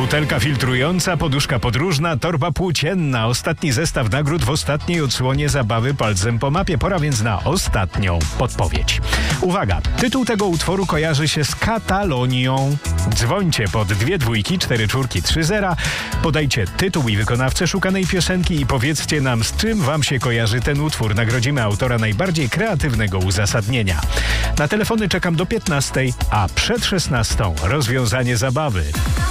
Butelka filtrująca, poduszka podróżna, torba płócienna. Ostatni zestaw nagród w ostatniej odsłonie zabawy palcem po mapie. Pora więc na ostatnią podpowiedź. Uwaga, tytuł tego utworu kojarzy się z Katalonią. Dzwońcie pod 2 dwójki, 4 czwórki, 3 zera. Podajcie tytuł i wykonawcę szukanej piosenki i powiedzcie nam, z czym wam się kojarzy ten utwór. Nagrodzimy autora najbardziej kreatywnego uzasadnienia. Na telefony czekam do 15, a przed 16 rozwiązanie zabawy.